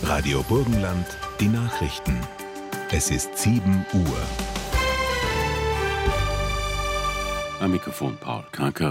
Radio Burgenland, die Nachrichten. Es ist 7 Uhr. Am Mikrofon Paul Kranker.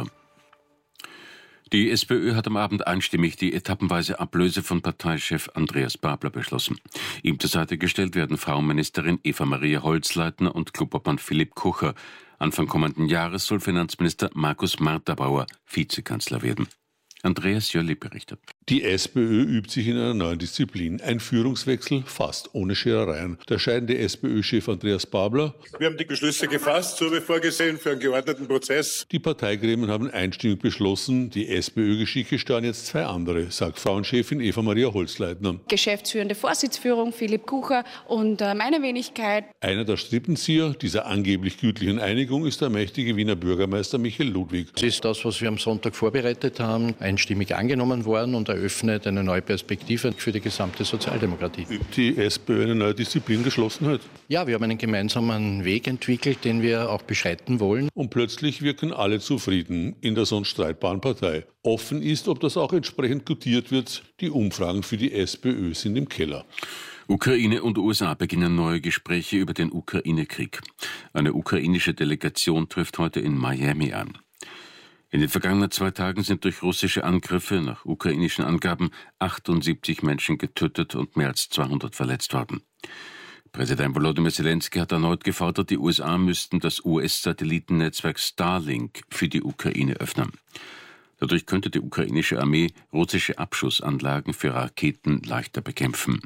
Die SPÖ hat am Abend einstimmig die etappenweise Ablöse von Parteichef Andreas Babler beschlossen. Ihm zur Seite gestellt werden Frauenministerin Eva-Maria Holzleitner und Klubobmann Philipp Kucher. Anfang kommenden Jahres soll Finanzminister Markus Marterbauer Vizekanzler werden. Andreas Jolli berichtet. Die SPÖ übt sich in einer neuen Disziplin. Ein Führungswechsel fast ohne Scherereien. Der scheidende SPÖ-Chef Andreas Babler. Wir haben die Beschlüsse gefasst, so wie vorgesehen, für einen geordneten Prozess. Die Parteigremien haben einstimmig beschlossen, die SPÖ-Geschicke steuern jetzt zwei andere, sagt Frauenchefin Eva-Maria Holzleitner. Geschäftsführende Vorsitzführung Philipp Kucher und meine Wenigkeit. Einer der Strippenzieher dieser angeblich gütlichen Einigung ist der mächtige Wiener Bürgermeister Michael Ludwig. Das ist das, was wir am Sonntag vorbereitet haben, einstimmig angenommen worden und eröffnet eine neue Perspektive für die gesamte Sozialdemokratie. Übt die SPÖ eine neue Disziplin, Geschlossenheit? Ja, wir haben einen gemeinsamen Weg entwickelt, den wir auch beschreiten wollen. Und plötzlich wirken alle zufrieden in der sonst streitbaren Partei. Offen ist, ob das auch entsprechend gutiert wird. Die Umfragen für die SPÖ sind im Keller. Ukraine und USA beginnen neue Gespräche über den Ukraine-Krieg. Eine ukrainische Delegation trifft heute in Miami an. In den vergangenen 2 Tagen sind durch russische Angriffe nach ukrainischen Angaben 78 Menschen getötet und mehr als 200 verletzt worden. Präsident Volodymyr Zelensky hat erneut gefordert, die USA müssten das US-Satellitennetzwerk Starlink für die Ukraine öffnen. Dadurch könnte die ukrainische Armee russische Abschussanlagen für Raketen leichter bekämpfen.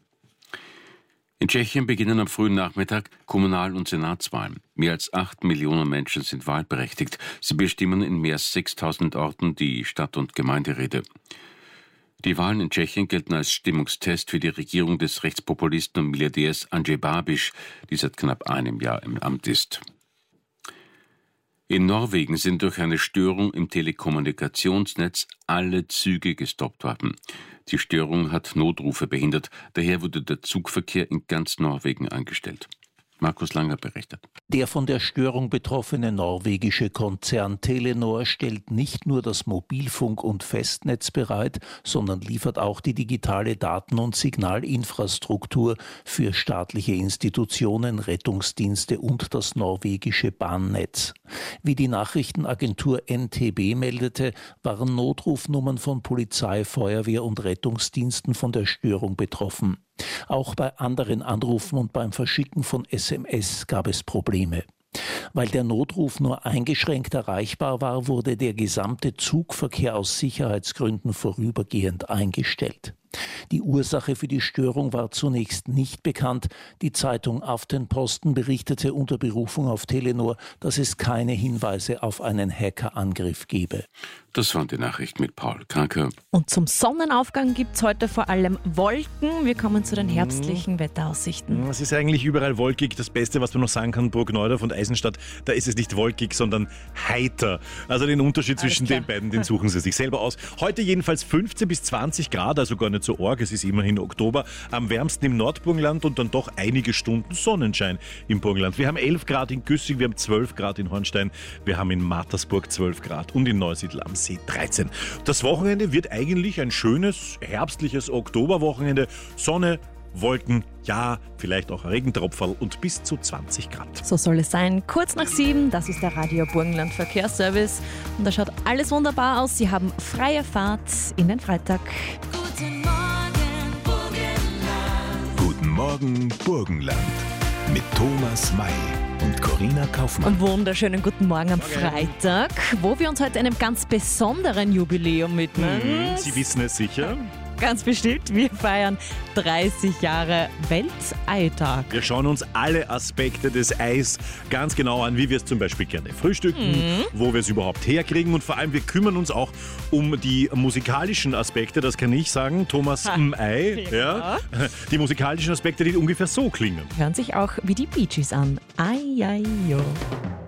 In Tschechien beginnen am frühen Nachmittag Kommunal- und Senatswahlen. Mehr als 8 Millionen Menschen sind wahlberechtigt. Sie bestimmen in mehr als 6.000 Orten die Stadt- und Gemeinderäte. Die Wahlen in Tschechien gelten als Stimmungstest für die Regierung des Rechtspopulisten und Milliardärs Andrej Babiš, die seit knapp einem Jahr im Amt ist. In Norwegen sind durch eine Störung im Telekommunikationsnetz alle Züge gestoppt worden. Die Störung hat Notrufe behindert, daher wurde der Zugverkehr in ganz Norwegen eingestellt. Markus Langer berichtet. Der von der Störung betroffene norwegische Konzern Telenor stellt nicht nur das Mobilfunk- und Festnetz bereit, sondern liefert auch die digitale Daten- und Signalinfrastruktur für staatliche Institutionen, Rettungsdienste und das norwegische Bahnnetz. Wie die Nachrichtenagentur NTB meldete, waren Notrufnummern von Polizei, Feuerwehr und Rettungsdiensten von der Störung betroffen. Auch bei anderen Anrufen und beim Verschicken von SMS gab es Probleme. Weil der Notruf nur eingeschränkt erreichbar war, wurde der gesamte Zugverkehr aus Sicherheitsgründen vorübergehend eingestellt. Die Ursache für die Störung war zunächst nicht bekannt. Die Zeitung Aftenposten berichtete unter Berufung auf Telenor, dass es keine Hinweise auf einen Hackerangriff gebe. Das waren die Nachrichten mit Paul Kranker. Und zum Sonnenaufgang gibt es heute vor allem Wolken. Wir kommen zu den herbstlichen Wetteraussichten. Es ist eigentlich überall wolkig. Das Beste, was man noch sagen kann, Burgneudorf und Eisenstadt, da ist es nicht wolkig, sondern heiter. Also den Unterschied zwischen den beiden, den suchen Sie sich selber aus. Heute jedenfalls 15 bis 20 Grad, also gar nicht so arg. Es ist immerhin Oktober. Am wärmsten im Nordburgenland und dann doch einige Stunden Sonnenschein im Burgenland. Wir haben 11 Grad in Güssing, wir haben 12 Grad in Hornstein, wir haben in Mattersburg 12 Grad und in Neusiedl am See 13. Das Wochenende wird eigentlich ein schönes, herbstliches Oktoberwochenende. Sonne, Wolken, ja, vielleicht auch Regentropferl und bis zu 20 Grad. So soll es sein. Kurz nach 7, das ist der Radio Burgenland Verkehrsservice. Und da schaut alles wunderbar aus. Sie haben freie Fahrt in den Freitag. Guten Morgen, Burgenland. Mit Thomas May und Corinna Kaufmann. Und wunderschönen guten Morgen am Freitag, wo wir uns heute einem ganz besonderen Jubiläum widmen. Sie wissen es sicher. Ganz bestimmt, wir feiern 30 Jahre Welteitag. Wir schauen uns alle Aspekte des Eis ganz genau an, wie wir es zum Beispiel gerne frühstücken, wo wir es überhaupt herkriegen und vor allem wir kümmern uns auch um die musikalischen Aspekte, das kann ich sagen, Thomas Ei, ja. Die musikalischen Aspekte, die ungefähr so klingen. Hören sich auch wie die Bee Gees an. Ai, ai, jo.